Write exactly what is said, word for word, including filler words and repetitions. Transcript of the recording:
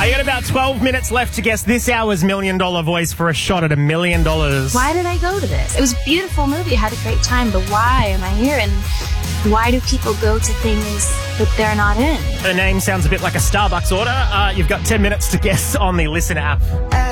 I got about twelve minutes left to guess this hour's Million Dollar Voice for a shot at a million dollars. Why did I go to this? It was a beautiful movie. I had a great time, but why am I here? And why do people go to things that they're not in? The name sounds a bit like a Starbucks order. Uh, you've got ten minutes to guess on the Listen app.